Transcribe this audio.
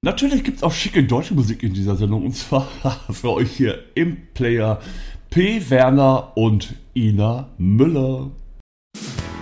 Natürlich gibt es auch schicke deutsche Musik in dieser Sendung, und zwar für euch hier im Player P. Werner und Ina Müller.